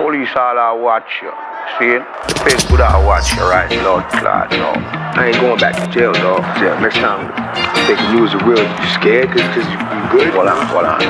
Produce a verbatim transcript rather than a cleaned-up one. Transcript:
Police all I watch you. See? Feds good I watch you, right? Blood clot, no. I ain't going back to jail, dog. Yeah, next time they can use the real, you scared cause, cause you, you good? Hold on, hold on.